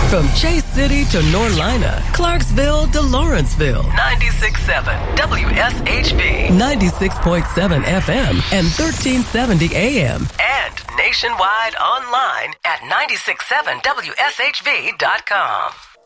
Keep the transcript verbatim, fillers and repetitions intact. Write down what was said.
From Chase City to Norlina, Clarksville to Lawrenceville. ninety-six point seven W S H B. ninety-six point seven F M and thirteen seventy A M. And nationwide online at nine six seven W S H B dot com.